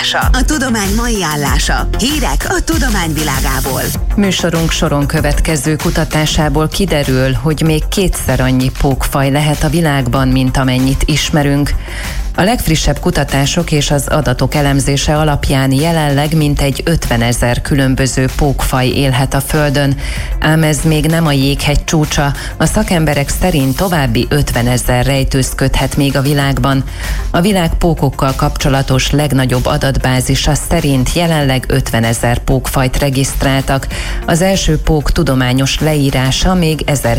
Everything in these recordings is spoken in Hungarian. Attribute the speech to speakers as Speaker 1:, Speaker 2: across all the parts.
Speaker 1: állása. A tudomány mai állása. Hírek a tudományvilágából.
Speaker 2: Műsorunk soron következő kutatásából kiderül, hogy még 2-szer annyi pókfaj lehet a világban, mint amennyit ismerünk. A legfrissebb kutatások és az adatok elemzése alapján jelenleg mintegy 50 000 különböző pókfaj élhet a Földön, ám ez még nem a jéghegy csúcsa, a szakemberek szerint további 50 000 rejtőzködhet még a világban. A világ pókokkal kapcsolatos legnagyobb adatbázisa szerint jelenleg 50 000 pókfajt regisztráltak. Az első pók tudományos leírása még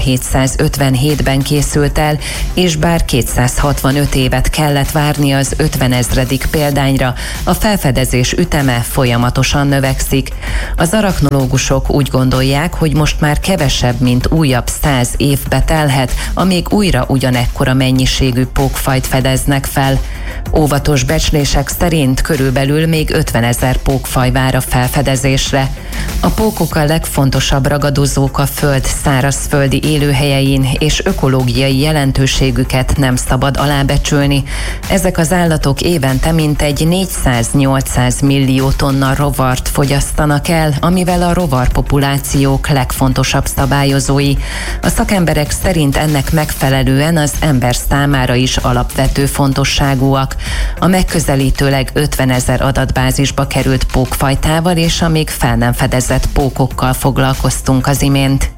Speaker 2: 1757-ben készült el, és bár 265 évet kellett várni az 50 000. példányra, a felfedezés üteme folyamatosan növekszik. Az arachnológusok úgy gondolják, hogy most már kevesebb, mint újabb 100 évbe telhet, amíg újra ugyanekkora mennyiségű pókfajt fedeznek fel. Óvatos becslések szerint körülbelül még 50 000 pókfaj vár a felfedezésre. A pókok a legfontosabb ragadozók a Föld szárazföldi élőhelyein, és ökológiai jelentőségüket nem szabad alábecsülni. Ezek az állatok évente mintegy 400-800 millió tonna rovart fogyasztanak el, amivel a rovarpopulációk legfontosabb szabályozói. A szakemberek szerint ennek megfelelően az ember számára is alapvető fontosságúak. A megközelítőleg 50 000 adatbázisba került pókfajtával és a még fel nem fedezett pókokkal foglalkoztunk az imént.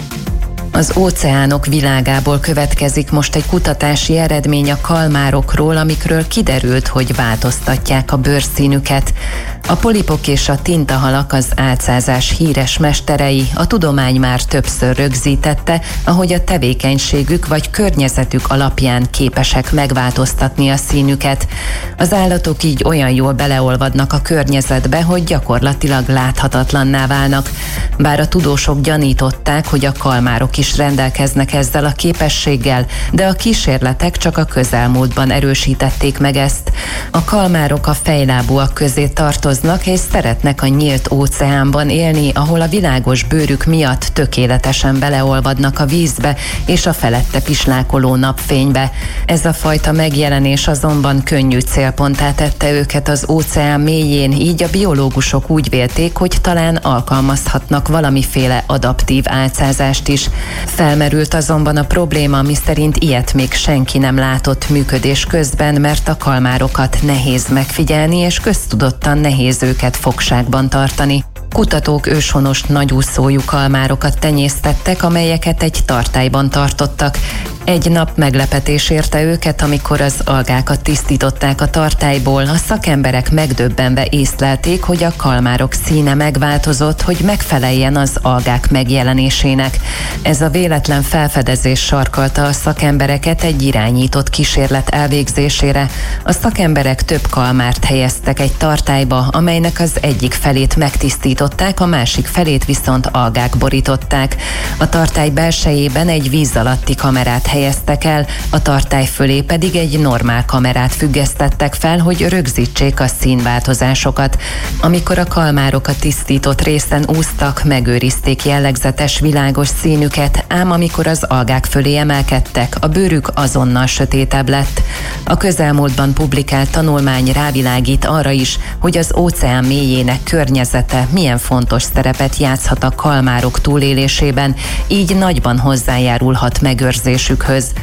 Speaker 2: Az óceánok világából következik most egy kutatási eredmény a kalmárokról, amikről kiderült, hogy változtatják a bőrszínüket. A polipok és a tintahalak az álcázás híres mesterei, a tudomány már többször rögzítette, ahogy a tevékenységük vagy környezetük alapján képesek megváltoztatni a színüket. Az állatok így olyan jól beleolvadnak a környezetbe, hogy gyakorlatilag láthatatlanná válnak. Bár a tudósok gyanították, hogy a kalmárok is rendelkeznek ezzel a képességgel, de a kísérletek csak a közelmúltban erősítették meg ezt. A kalmárok a fejlábúak közé tartoznak, és szeretnek a nyílt óceánban élni, ahol a világos bőrük miatt tökéletesen beleolvadnak a vízbe és a felette pislákoló napfénybe. Ez a fajta megjelenés azonban könnyű célponttá tette őket az óceán mélyén, így a biológusok úgy vélték, hogy talán alkalmazhatnak valamiféle adaptív álcázást is. Felmerült azonban a probléma, miszerint ilyet még senki nem látott működés közben, mert a kalmárokat nehéz megfigyelni, és köztudottan nehéz őket fogságban tartani. Kutatók őshonos nagyúszójú kalmárokat tenyésztettek, amelyeket egy tartályban tartottak. Egy nap meglepetés érte őket, amikor az algákat tisztították a tartályból. A szakemberek megdöbbenve észlelték, hogy a kalmárok színe megváltozott, hogy megfeleljen az algák megjelenésének. Ez a véletlen felfedezés sarkalta a szakembereket egy irányított kísérlet elvégzésére. A szakemberek több kalmárt helyeztek egy tartályba, amelynek az egyik felét megtisztították, a másik felét viszont algák borították. A tartály belsejében egy víz alatti kamerát helyeztek el, a tartály fölé pedig egy normál kamerát függesztettek fel, hogy rögzítsék a színváltozásokat. Amikor a kalmárok a tisztított részen úsztak, megőrizték jellegzetes világos színüket, ám amikor az algák fölé emelkedtek, a bőrük azonnal sötétebb lett. A közelmúltban publikált tanulmány rávilágít arra is, hogy az óceán mélyének környezete milyen fontos szerepet játszhat a kalmárok túlélésében, így nagyban hozzájárulhat megőrzésükhöz.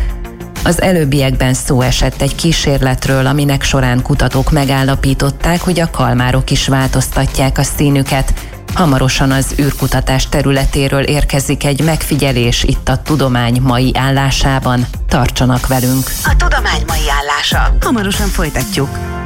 Speaker 2: Az előbbiekben szó esett egy kísérletről, aminek során kutatók megállapították, hogy a kalmárok is változtatják a színüket. Hamarosan az űrkutatás területéről érkezik egy megfigyelés itt a tudomány mai állásában. Tartsanak velünk!
Speaker 1: A tudomány mai állása. Hamarosan folytatjuk.